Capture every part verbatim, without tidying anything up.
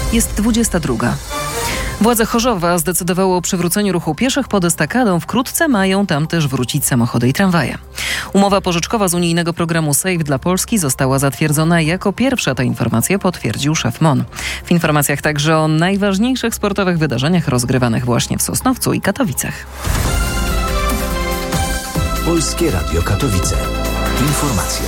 Jest dwudziesta druga. Władze Chorzowa zdecydowały o przywróceniu ruchu pieszych pod estakadą. Wkrótce mają tam też wrócić samochody i tramwaje. Umowa pożyczkowa z unijnego programu SAFE dla Polski została zatwierdzona jako pierwsza. Tę informację potwierdził szef M O N. W informacjach także o najważniejszych sportowych wydarzeniach rozgrywanych właśnie w Sosnowcu i Katowicach. Polskie Radio Katowice. Informacje.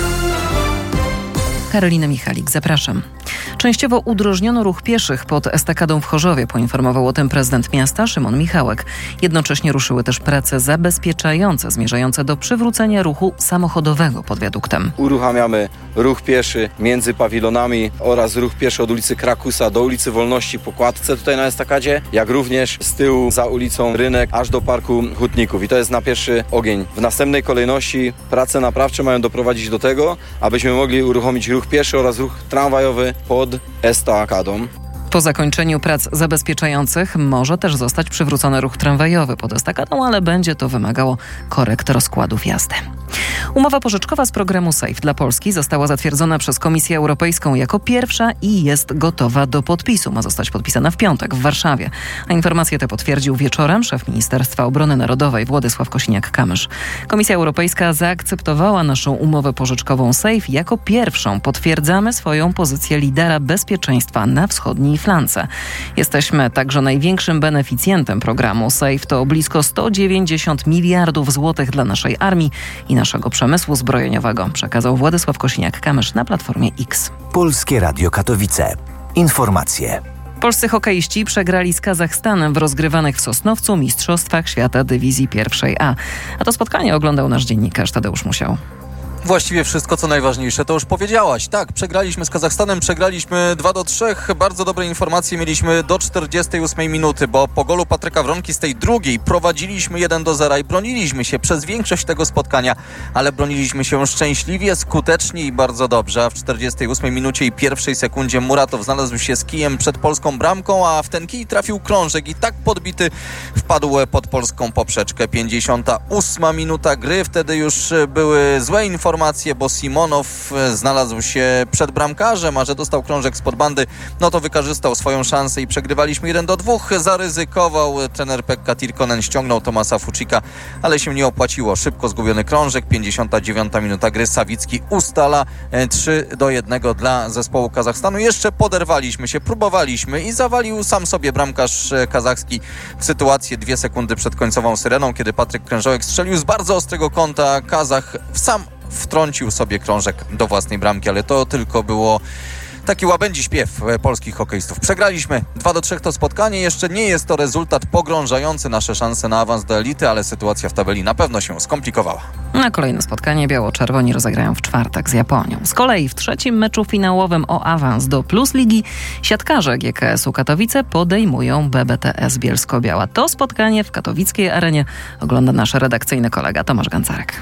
Karolina Michalik, zapraszam. Częściowo udrożniono ruch pieszych pod estakadą w Chorzowie, poinformował o tym prezydent miasta Szymon Michałek. Jednocześnie ruszyły też prace zabezpieczające, zmierzające do przywrócenia ruchu samochodowego pod wiaduktem. Uruchamiamy ruch pieszy między pawilonami oraz ruch pieszy od ulicy Krakusa do ulicy Wolności po kładce tutaj na estakadzie, jak również z tyłu za ulicą Rynek aż do Parku Hutników. I to jest na pierwszy ogień. W następnej kolejności prace naprawcze mają doprowadzić do tego, abyśmy mogli uruchomić ruch pieszy oraz ruch tramwajowy pod estakadą. Po zakończeniu prac zabezpieczających może też zostać przywrócony ruch tramwajowy pod estakadą, ale będzie to wymagało korekt rozkładów jazdy. Umowa pożyczkowa z programu SAFE dla Polski została zatwierdzona przez Komisję Europejską jako pierwsza i jest gotowa do podpisu. Ma zostać podpisana w piątek w Warszawie. A informację tę potwierdził wieczorem szef Ministerstwa Obrony Narodowej Władysław Kosiniak-Kamysz. Komisja Europejska zaakceptowała naszą umowę pożyczkową SAFE jako pierwszą. Potwierdzamy swoją pozycję lidera bezpieczeństwa na wschodniej flance. Jesteśmy także największym beneficjentem programu SAFE. To blisko sto dziewięćdziesiąt miliardów złotych dla naszej armii i naszego przemysłu zbrojeniowego, przekazał Władysław Kosiniak-Kamysz na Platformie X. Polskie Radio Katowice. Informacje. Polscy hokeiści przegrali z Kazachstanem w rozgrywanych w Sosnowcu Mistrzostwach Świata Dywizji Pierwszej A. A to spotkanie oglądał nasz dziennikarz Tadeusz Musiał. Właściwie wszystko, co najważniejsze, to już powiedziałaś. Tak, przegraliśmy z Kazachstanem, przegraliśmy dwa do trzech. Bardzo dobre informacje mieliśmy do czterdziestej ósmej minuty, bo po golu Patryka Wronki z tej drugiej prowadziliśmy jeden do zera i broniliśmy się przez większość tego spotkania, ale broniliśmy się szczęśliwie, skutecznie i bardzo dobrze. A w czterdziestej ósmej minucie i pierwszej sekundzie Muratow znalazł się z kijem przed polską bramką, a w ten kij trafił krążek i tak podbity wpadł pod polską poprzeczkę. pięćdziesiąta ósma minuta gry, wtedy już były złe informacje, bo Simonow znalazł się przed bramkarzem, a że dostał krążek spod bandy, no to wykorzystał swoją szansę i przegrywaliśmy jeden do dwóch. Zaryzykował trener Pekka Tirkonen, ściągnął Tomasa Fucika, ale się nie opłaciło. Szybko zgubiony krążek. pięćdziesiąta dziewiąta minuta gry. Sawicki ustala trzy do jednego dla zespołu Kazachstanu. Jeszcze poderwaliśmy się, próbowaliśmy i zawalił sam sobie bramkarz kazachski w sytuację dwie sekundy przed końcową syreną, kiedy Patryk Krężołek strzelił z bardzo ostrego kąta. Kazach sam wtrącił sobie krążek do własnej bramki, ale to tylko było taki łabędzi śpiew polskich hokeistów. Przegraliśmy dwa do trzech to spotkanie. Jeszcze nie jest to rezultat pogrążający nasze szanse na awans do elity, ale sytuacja w tabeli na pewno się skomplikowała. Na kolejne spotkanie biało-czerwoni rozegrają w czwartek z Japonią. Z kolei w trzecim meczu finałowym o awans do Plus Ligi siatkarze G K S-u Katowice podejmują B B T S Bielsko-Biała. To spotkanie w katowickiej arenie ogląda nasz redakcyjny kolega Tomasz Gancarek.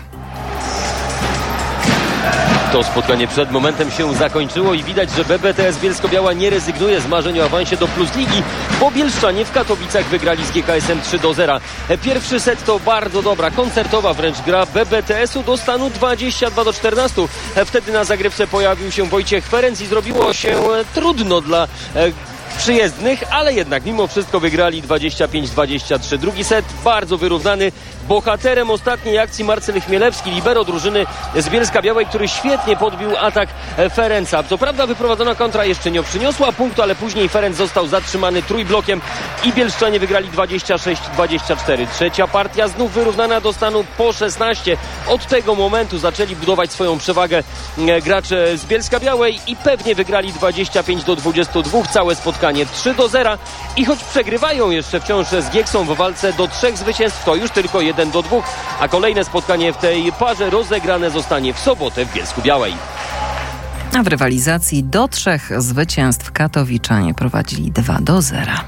To spotkanie przed momentem się zakończyło i widać, że B B T S Bielsko-Biała nie rezygnuje z marzeń o awansie do Plus Ligi, bo bielszczanie w Katowicach wygrali z G K S-em trzy do zera. Pierwszy set to bardzo dobra, koncertowa wręcz gra B B T S-u do stanu dwadzieścia dwa do czternastu. Wtedy na zagrywce pojawił się Wojciech Ferenc i zrobiło się trudno dla przyjezdnych, ale jednak mimo wszystko wygrali dwadzieścia pięć dwadzieścia trzy. Drugi set bardzo wyrównany. Bohaterem ostatniej akcji Marcel Chmielewski, libero drużyny z Bielska-Białej, który świetnie podbił atak Ferenca. Co prawda wyprowadzona kontra jeszcze nie przyniosła punktu, ale później Ferenc został zatrzymany trójblokiem i bielszczanie wygrali dwadzieścia sześć dwadzieścia cztery. Trzecia partia znów wyrównana do stanu po szesnaście. Od tego momentu zaczęli budować swoją przewagę gracze z Bielska-Białej i pewnie wygrali dwadzieścia pięć do dwudziestu dwóch. Całe spotkanie trzy do zera i choć przegrywają jeszcze wciąż z Gieksą w walce do trzech zwycięstw, to już tylko jeden do dwóch, a kolejne spotkanie w tej parze rozegrane zostanie w sobotę w Bielsku-Białej. A w rywalizacji do trzech zwycięstw katowiczanie prowadzili dwa do zera.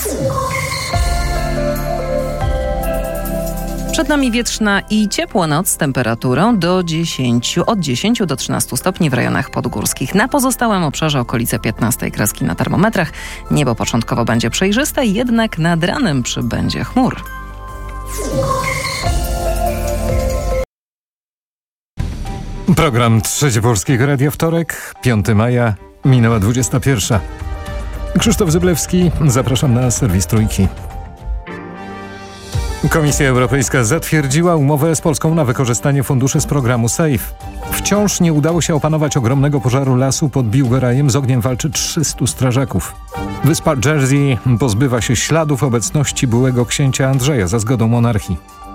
Przed nami wietrzna i ciepła noc z temperaturą do dziesięciu, od dziesięciu do trzynastu stopni w rejonach podgórskich. Na pozostałym obszarze okolice piętnastej kreski na termometrach. Niebo początkowo będzie przejrzyste, jednak nad ranem przybędzie chmur. Program Trzecie Polskiego Radia, wtorek, piątego maja, minęła dwudziesta pierwsza. Krzysztof Zyblewski, zapraszam na serwis Trójki. Komisja Europejska zatwierdziła umowę z Polską na wykorzystanie funduszy z programu SAFE. Wciąż nie udało się opanować ogromnego pożaru lasu pod Biłgorajem. Z ogniem walczy trzystu strażaków. Wyspa Jersey pozbywa się śladów obecności byłego księcia Andrzeja za zgodą monarchii.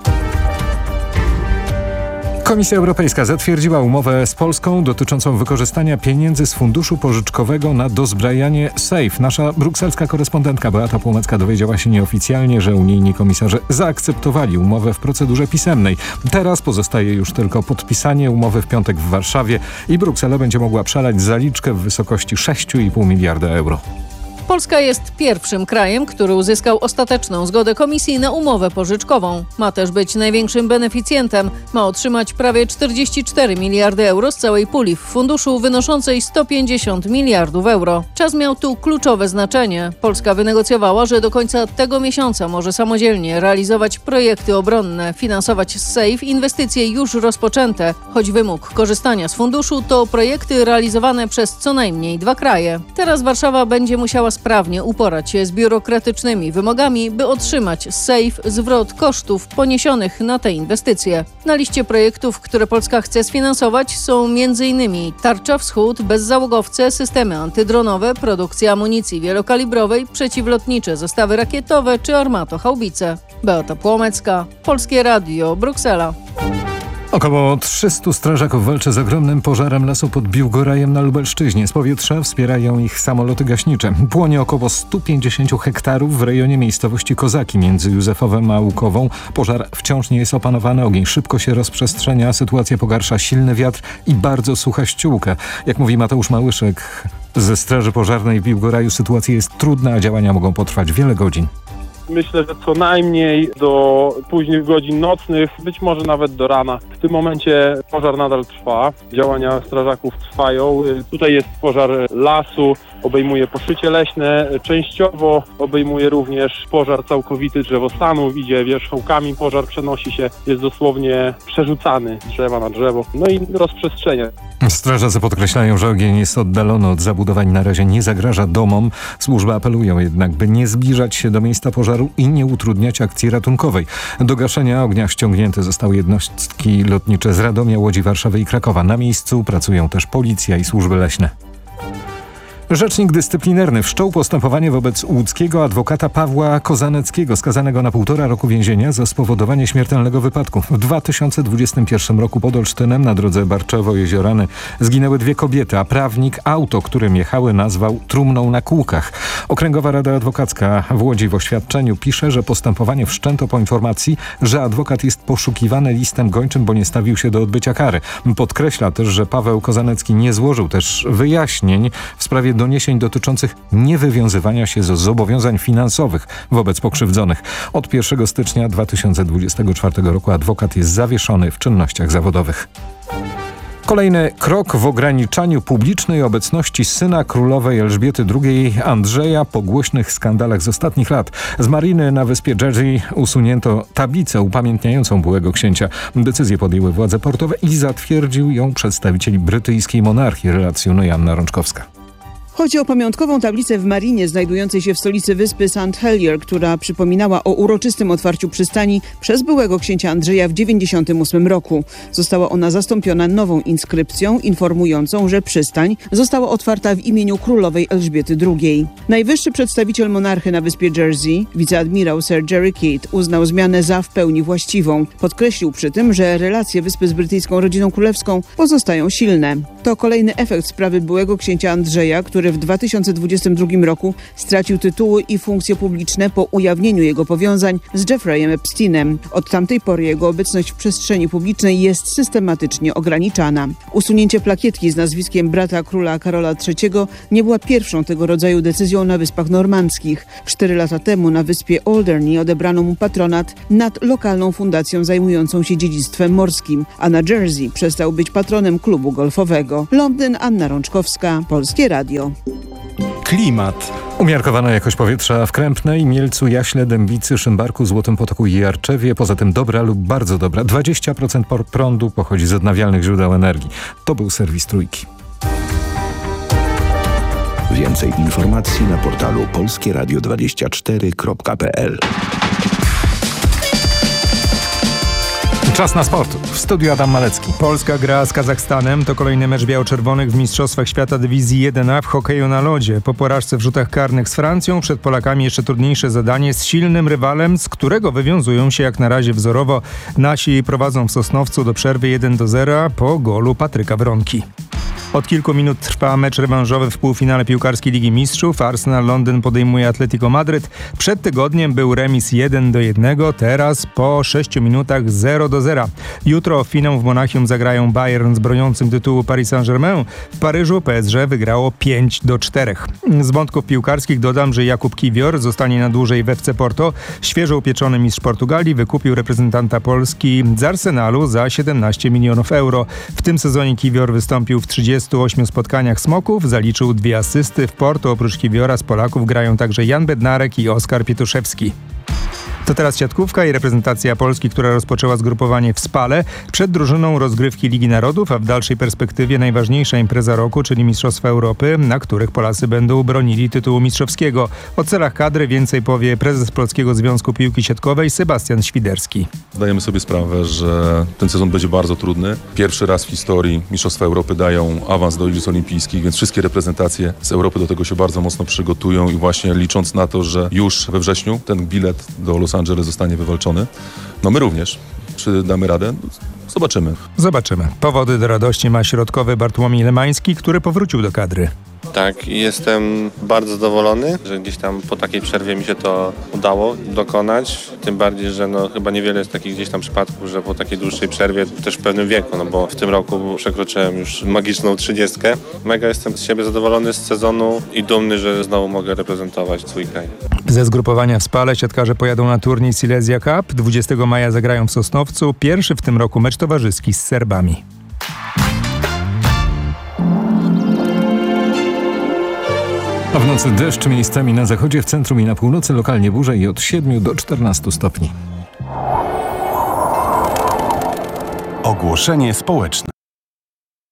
Komisja Europejska zatwierdziła umowę z Polską dotyczącą wykorzystania pieniędzy z funduszu pożyczkowego na dozbrajanie SAFE. Nasza brukselska korespondentka Beata Płomecka dowiedziała się nieoficjalnie, że unijni komisarze zaakceptowali umowę w procedurze pisemnej. Teraz pozostaje już tylko podpisanie umowy w piątek w Warszawie i Bruksela będzie mogła przelać zaliczkę w wysokości sześć i pół miliarda euro. Polska jest pierwszym krajem, który uzyskał ostateczną zgodę Komisji na umowę pożyczkową. Ma też być największym beneficjentem. Ma otrzymać prawie czterdzieści cztery miliardy euro z całej puli w funduszu wynoszącej sto pięćdziesiąt miliardów euro. Czas miał tu kluczowe znaczenie. Polska wynegocjowała, że do końca tego miesiąca może samodzielnie realizować projekty obronne, finansować z SAFE inwestycje już rozpoczęte, choć wymóg korzystania z funduszu to projekty realizowane przez co najmniej dwa kraje. Teraz Warszawa będzie musiała sprawnie uporać się z biurokratycznymi wymogami, by otrzymać z SAFE zwrot kosztów poniesionych na te inwestycje. Na liście projektów, które Polska chce sfinansować, są m.in. Tarcza Wschód, bezzałogowce, systemy antydronowe, produkcja amunicji wielokalibrowej, przeciwlotnicze zestawy rakietowe czy armatohaubice. Beata Płomecka, Polskie Radio, Bruksela. Około trzystu strażaków walczy z ogromnym pożarem lasu pod Biłgorajem na Lubelszczyźnie. Z powietrza wspierają ich samoloty gaśnicze. Płonie około stu pięćdziesięciu hektarów w rejonie miejscowości Kozaki między Józefowem a Łukową. Pożar wciąż nie jest opanowany, ogień szybko się rozprzestrzenia, sytuację pogarsza silny wiatr i bardzo sucha ściółka. Jak mówi Mateusz Małyszek ze Straży Pożarnej w Biłgoraju, sytuacja jest trudna, a działania mogą potrwać wiele godzin. Myślę, że co najmniej do późnych godzin nocnych, być może nawet do rana. W tym momencie pożar nadal trwa, działania strażaków trwają. Tutaj jest pożar lasu, obejmuje poszycie leśne, częściowo obejmuje również pożar całkowity drzewostanów, idzie wierzchołkami, pożar przenosi się, jest dosłownie przerzucany z drzewa na drzewo, no i rozprzestrzenia. Strażacy podkreślają, że ogień jest oddalony od zabudowań, na razie nie zagraża domom. Służby apelują jednak, by nie zbliżać się do miejsca pożaru i nie utrudniać akcji ratunkowej. Do gaszenia ognia ściągnięte zostały jednostki lotnicze z Radomia, Łodzi, Warszawy i Krakowa. Na miejscu pracują też policja i służby leśne. Rzecznik dyscyplinarny wszczął postępowanie wobec łódzkiego adwokata Pawła Kozaneckiego, skazanego na półtora roku więzienia za spowodowanie śmiertelnego wypadku. W dwa tysiące dwudziestym pierwszym roku pod Olsztynem na drodze Barczowo-Jeziorany zginęły dwie kobiety, a prawnik auto, którym jechały, nazwał trumną na kółkach. Okręgowa Rada Adwokacka w Łodzi w oświadczeniu pisze, że postępowanie wszczęto po informacji, że adwokat jest poszukiwany listem gończym, bo nie stawił się do odbycia kary. Podkreśla też, że Paweł Kozanecki nie złożył też wyjaśnień w sprawie doniesień dotyczących niewywiązywania się ze zobowiązań finansowych wobec pokrzywdzonych. Od pierwszego stycznia dwa tysiące dwudziestego czwartego roku adwokat jest zawieszony w czynnościach zawodowych. Kolejny krok w ograniczaniu publicznej obecności syna królowej Elżbiety drugiej Andrzeja po głośnych skandalach z ostatnich lat. Z mariny na wyspie Jersey usunięto tablicę upamiętniającą byłego księcia. Decyzję podjęły władze portowe i zatwierdził ją przedstawiciel brytyjskiej monarchii, relacjonuje Anna Rączkowska. Chodzi o pamiątkową tablicę w marinie znajdującej się w stolicy wyspy Saint Helier, która przypominała o uroczystym otwarciu przystani przez byłego księcia Andrzeja w dziewięćdziesiątym ósmym roku. Została ona zastąpiona nową inskrypcją informującą, że przystań została otwarta w imieniu królowej Elżbiety drugiej. Najwyższy przedstawiciel monarchy na wyspie Jersey, wiceadmirał Sir Jerry Kidd, uznał zmianę za w pełni właściwą. Podkreślił przy tym, że relacje wyspy z brytyjską rodziną królewską pozostają silne. To kolejny efekt sprawy byłego księcia Andrzeja, który w dwa tysiące dwudziestym drugim roku stracił tytuły i funkcje publiczne po ujawnieniu jego powiązań z Jeffreyem Epsteinem. Od tamtej pory jego obecność w przestrzeni publicznej jest systematycznie ograniczana. Usunięcie plakietki z nazwiskiem brata króla Karola trzeciego nie była pierwszą tego rodzaju decyzją na Wyspach Normandzkich. Cztery lata temu na wyspie Alderney odebrano mu patronat nad lokalną fundacją zajmującą się dziedzictwem morskim, a na Jersey przestał być patronem klubu golfowego. Londyn, Anna Rączkowska, Polskie Radio. Klimat. Umiarkowana jakość powietrza w Krępnej, Mielcu, Jaśle, Dębicy, Szymbarku, Złotym Potoku i Jarczewie. Poza tym dobra lub bardzo dobra. dwadzieścia procent prądu pochodzi z odnawialnych źródeł energii. To był serwis Trójki. Więcej informacji na portalu polskie radio dwadzieścia cztery kropka p l. Czas na sport. W studiu Adam Malecki. Polska gra z Kazachstanem. To kolejny mecz biało-czerwonych w Mistrzostwach Świata Dywizji jeden A w hokeju na lodzie. Po porażce w rzutach karnych z Francją przed Polakami jeszcze trudniejsze zadanie z silnym rywalem, z którego wywiązują się jak na razie wzorowo. Nasi prowadzą w Sosnowcu do przerwy jeden do zera po golu Patryka Wronki. Od kilku minut trwa mecz rewanżowy w półfinale piłkarskiej Ligi Mistrzów. Arsenal Londyn podejmuje Atletico Madryt. Przed tygodniem był remis jeden do jednego, teraz po sześciu minutach zero do zera. Jutro finał w Monachium zagrają Bayern z broniącym tytułu Paris Saint-Germain. W Paryżu P S G wygrało pięć do czterech. Z wątków piłkarskich dodam, że Jakub Kiwior zostanie na dłużej w F C Porto. Świeżo upieczony mistrz Portugalii wykupił reprezentanta Polski z Arsenalu za siedemnaście milionów euro. W tym sezonie Kiwior wystąpił w trzydziestu ośmiu spotkaniach Smoków, zaliczył dwie asysty. W Porto oprócz Kiwiora z Polaków grają także Jan Bednarek i Oskar Pietuszewski. To teraz siatkówka i reprezentacja Polski, która rozpoczęła zgrupowanie w Spale. Przed drużyną rozgrywki Ligi Narodów, a w dalszej perspektywie najważniejsza impreza roku, czyli Mistrzostwa Europy, na których Polacy będą bronili tytułu mistrzowskiego. O celach kadry więcej powie prezes Polskiego Związku Piłki Siatkowej Sebastian Świderski. Zdajemy sobie sprawę, że ten sezon będzie bardzo trudny. Pierwszy raz w historii Mistrzostwa Europy dają awans do Igrzysk Olimpijskich, więc wszystkie reprezentacje z Europy do tego się bardzo mocno przygotują i właśnie licząc na to, że już we wrześniu ten bilet do Los Angeles zostanie wywalczony. No my również. Czy damy radę? Zobaczymy. Zobaczymy. Powody do radości ma środkowy Bartłomiej Lemański, który powrócił do kadry. Tak, jestem bardzo zadowolony, że gdzieś tam po takiej przerwie mi się to udało dokonać. Tym bardziej, że no chyba niewiele jest takich gdzieś tam przypadków, że po takiej dłuższej przerwie, też w pewnym wieku, no bo w tym roku przekroczyłem już magiczną trzydziestkę. Mega jestem z siebie zadowolony z sezonu i dumny, że znowu mogę reprezentować swój kraj. Ze zgrupowania w Spale siatkarze pojadą na turniej Silesia Cup. dwudziestego maja zagrają w Sosnowcu. Pierwszy w tym roku mecz towarzyski z Serbami. A w nocy deszcz miejscami na zachodzie, w centrum i na północy, lokalnie burze i od siedmiu do czternastu stopni. Ogłoszenie społeczne.